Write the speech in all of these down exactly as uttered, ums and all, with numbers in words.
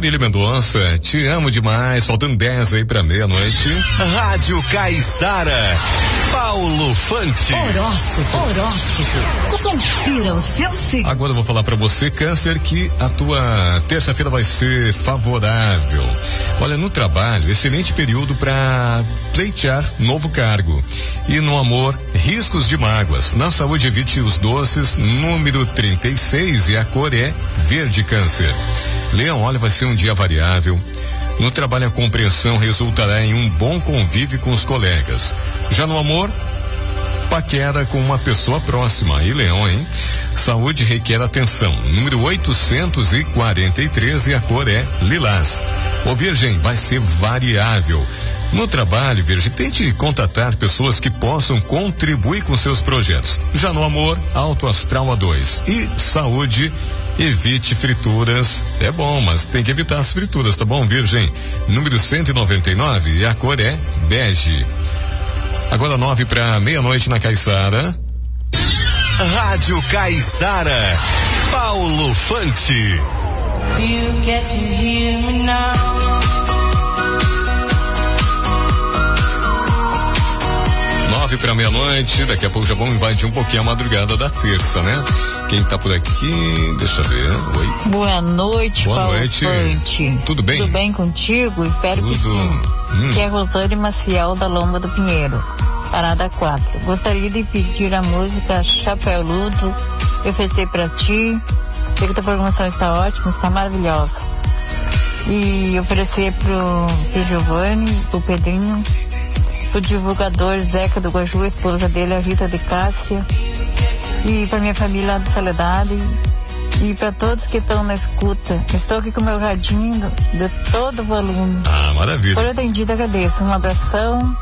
Marília Mendonça, te amo demais, faltando dez aí pra meia-noite. Rádio Caiçara, Paulo Fante. Horóscopo, horóscopo, confira o seu signo. Agora eu vou falar pra você, Câncer, que a tua terça-feira vai ser favorável. Olha, no trabalho, excelente período pra pleitear novo cargo. E no amor, riscos de mágoas. Na saúde, evite os doces, número trinta e seis, e a cor é verde, Câncer. Leão, olha, vai ser um dia variável. No trabalho, a compreensão resultará em um bom convívio com os colegas. Já no amor, paquera com uma pessoa próxima. E Leão, hein? Saúde requer atenção. Número oitocentos e quarenta e três, e a cor é lilás. Ô Virgem, vai ser variável. No trabalho, Virgem, tente contatar pessoas que possam contribuir com seus projetos. Já no amor, alto astral a dois. E saúde, evite frituras. É bom, mas tem que evitar as frituras, tá bom, Virgem? Número cento e noventa e nove, e a cor é bege. Agora nove para meia-noite na Caiçara. Rádio Caiçara, Paulo Fante. You get to hear me now. Nove para meia-noite, daqui a pouco já vamos invadir um pouquinho a madrugada da terça, né? Quem tá por aqui, deixa eu ver. Oi. Boa noite, Boa Paulo noite. Fante. Tudo bem? Tudo bem contigo? Espero Tudo. que sim. Hum. Que é Rosane Maciel, da Lomba do Pinheiro, Parada quatro. Gostaria de pedir a música Chapéu Luto, eu ofereci pra ti. Sei que a tua programação está ótima, está maravilhosa. E oferecer pro, pro Giovanni, pro Pedrinho, pro divulgador Zeca do Guaju, a esposa dele, a Rita de Cássia, e pra minha família lá do Soledade, e para todos que estão na escuta. Estou aqui com o meu radinho de todo volume. Ah, maravilha. Por atendido, agradeço. Um abração.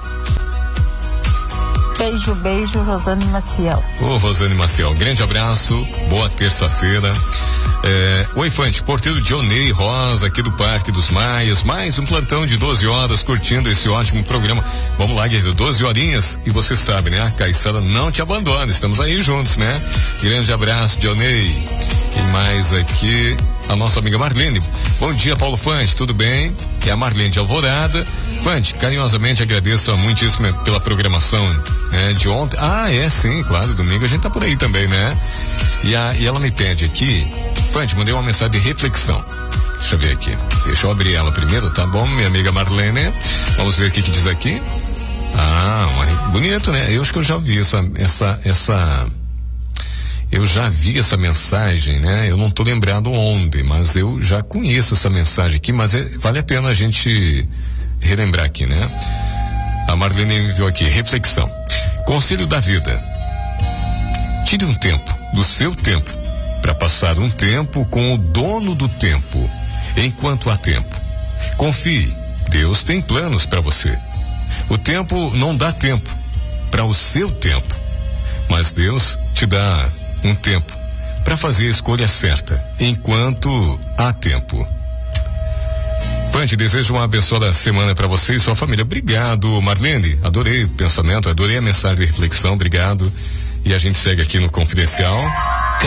Beijo, beijo, Rosane Maciel. Ô, Rosane Maciel, grande abraço, boa terça-feira. É, Oi, Fante, porteiro Dionei Rosa, aqui do Parque dos Maias, mais um plantão de doze horas, curtindo esse ótimo programa. Vamos lá, guerreiro, doze horinhas, e você sabe, né? A Caiçara não te abandona, estamos aí juntos, né? Grande abraço, Dionei. Quem mais aqui? A nossa amiga Marlene. Bom dia, Paulo Fante, tudo bem? É a Marlene de Alvorada. Fante, carinhosamente agradeço muitíssimo pela programação, né, de ontem. Ah, é, sim, claro, domingo a gente tá por aí também, né? E, a, e ela me pede aqui, Fante, mandei uma mensagem de reflexão. Deixa eu ver aqui. Deixa eu abrir ela primeiro, tá bom, minha amiga Marlene? Vamos ver o que que diz aqui. Ah, uma, bonito, né? Eu acho que eu já vi essa, essa, essa... Eu já vi essa mensagem, né? Eu não tô lembrado onde, mas eu já conheço essa mensagem aqui, mas é, vale a pena a gente relembrar aqui, né? A Marlene enviou aqui, reflexão. Conselho da vida. Tire um tempo, do seu tempo, para passar um tempo com o dono do tempo, enquanto há tempo. Confie, Deus tem planos para você. O tempo não dá tempo para o seu tempo, mas Deus te dá um tempo para fazer a escolha certa, enquanto há tempo. Fante, desejo uma abençoada semana para você e sua família. Obrigado, Marlene. Adorei o pensamento, adorei a mensagem de reflexão. Obrigado. E a gente segue aqui no Confidencial.